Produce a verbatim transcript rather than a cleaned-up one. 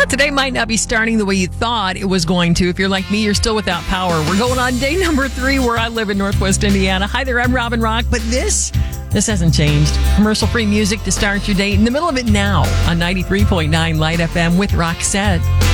Today might not be starting the way you thought it was going to. If you're like me, you're still without power. We're going on day number three where I live in Northwest Indiana. Hi there, I'm Robin Rock, but this, this hasn't changed. Commercial-free music to start your day in the middle of it now on ninety-three point nine Light F M with Roxette.